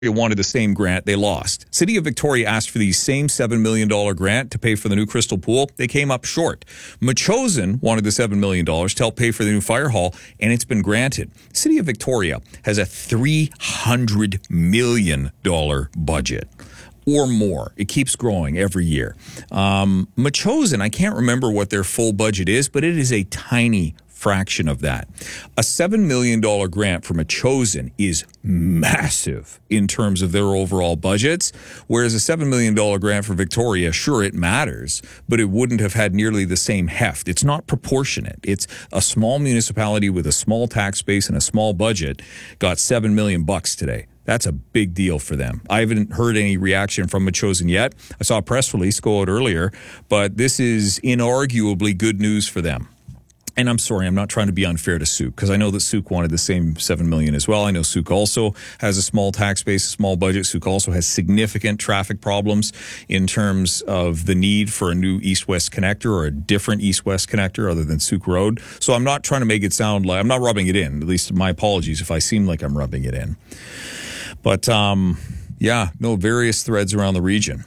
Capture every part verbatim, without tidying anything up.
wanted the same grant, they lost. City of Victoria asked for the same seven million dollars grant to pay for the new Crystal Pool. They came up short. Metchosin wanted the seven million dollars to help pay for the new fire hall, and it's been granted. City of Victoria has a three hundred million dollars budget or more. It keeps growing every year. Um, Metchosin, I can't remember what their full budget is, but it is a tiny fraction of that. A seven million dollars grant from Metchosin is massive in terms of their overall budgets, whereas a seven million dollars grant for Victoria, sure, it matters, but it wouldn't have had nearly the same heft. It's not proportionate. It's a small municipality with a small tax base and a small budget got seven million bucks today. That's a big deal for them. I haven't heard any reaction from Metchosin yet. I saw a press release go out earlier, but this is inarguably good news for them. And I'm sorry, I'm not trying to be unfair to Sooke, because I know that Sooke wanted the same seven million dollars as well. I know Sooke also has a small tax base, a small budget. Sooke also has significant traffic problems in terms of the need for a new east-west connector or a different east-west connector other than Sooke Road. So I'm not trying to make it sound like, I'm not rubbing it in. At least my apologies if I seem like I'm rubbing it in. But um, yeah, no, various threads around the region.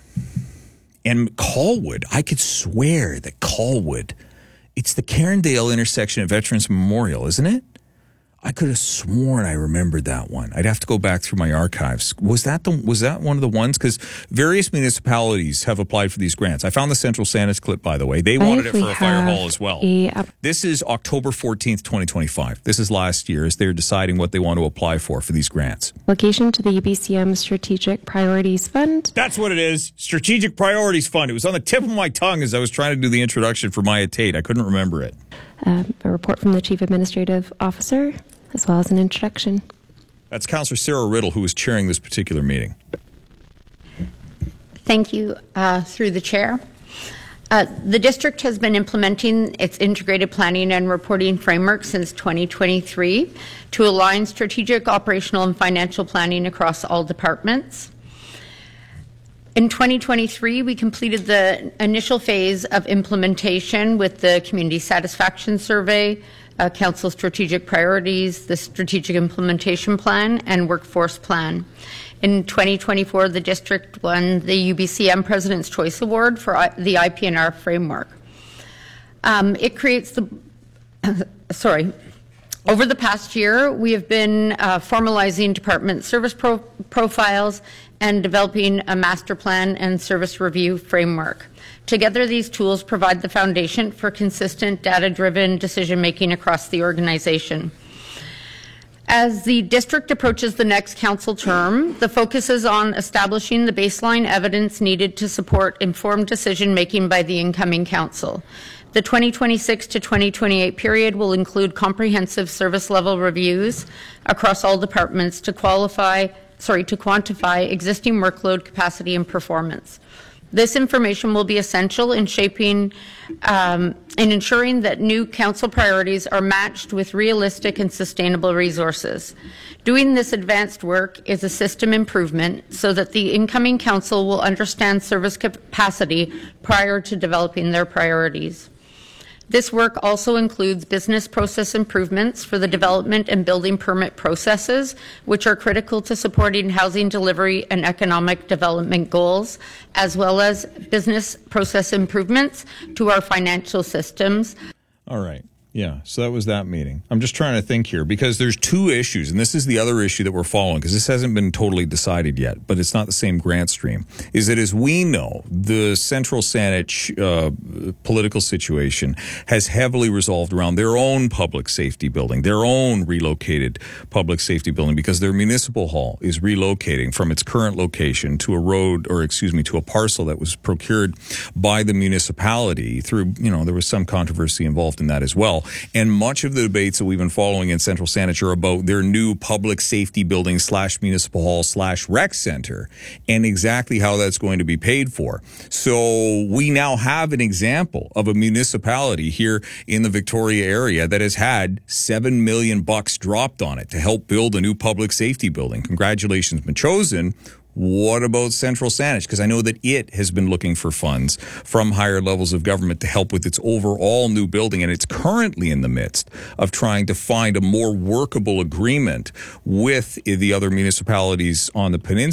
And Colwood, I could swear that Colwood, it's the Carindale intersection at Veterans Memorial, isn't it? I could have sworn I remembered that one. I'd have to go back through my archives. Was that the was that one of the ones? Because various municipalities have applied for these grants. I found the Central Saanich clip, by the way. They wanted it for a fire hall as well. A, uh, this is October fourteenth, twenty twenty-five. This is last year as they're deciding what they want to apply for for these grants. Location to the U B C M Strategic Priorities Fund. That's what it is. Strategic Priorities Fund. It was on the tip of my tongue as I was trying to do the introduction for Maya Tate. I couldn't remember it. Um, a report from the Chief Administrative Officer, as well as an introduction. That's Councillor Sarah Riddle, who is chairing this particular meeting. Thank you, uh, through the chair. Uh, the district has been implementing its integrated planning and reporting framework since twenty twenty-three to align strategic, operational, and financial planning across all departments. In twenty twenty-three, we completed the initial phase of implementation with the Community Satisfaction Survey, uh, Council Strategic Priorities, the Strategic Implementation Plan, and Workforce Plan. In twenty twenty-four, the district won the U B C M President's Choice Award for I the I P N R framework. Um, it creates the, uh, sorry, over the past year, we have been uh, formalizing department service pro profiles and developing a master plan and service review framework. Together, these tools provide the foundation for consistent data-driven decision-making across the organization. As the district approaches the next council term, the focus is on establishing the baseline evidence needed to support informed decision-making by the incoming council. The twenty twenty-six to twenty twenty-eight period will include comprehensive service level reviews across all departments to qualify, sorry, to quantify existing workload capacity and performance. This information will be essential in shaping um, and ensuring that new council priorities are matched with realistic and sustainable resources. Doing this advanced work is a system improvement so that the incoming council will understand service capacity prior to developing their priorities. This work also includes business process improvements for the development and building permit processes, which are critical to supporting housing delivery and economic development goals, as well as business process improvements to our financial systems. All right. Yeah, so that was that meeting. I'm just trying to think here because there's two issues, and this is the other issue that we're following because this hasn't been totally decided yet, but it's not the same grant stream, is that as we know, the Central Saanich uh, political situation has heavily resolved around their own public safety building, their own relocated public safety building, because their municipal hall is relocating from its current location to a road, or excuse me, to a parcel that was procured by the municipality through, you know, there was some controversy involved in that as well. And much of the debates that we've been following in Central Saanich are about their new public safety building slash municipal hall slash rec center and exactly how that's going to be paid for. So we now have an example of a municipality here in the Victoria area that has had seven million bucks dropped on it to help build a new public safety building. Congratulations, Metchosin. What about Central Saanich? Because I know that it has been looking for funds from higher levels of government to help with its overall new building, and it's currently in the midst of trying to find a more workable agreement with the other municipalities on the peninsula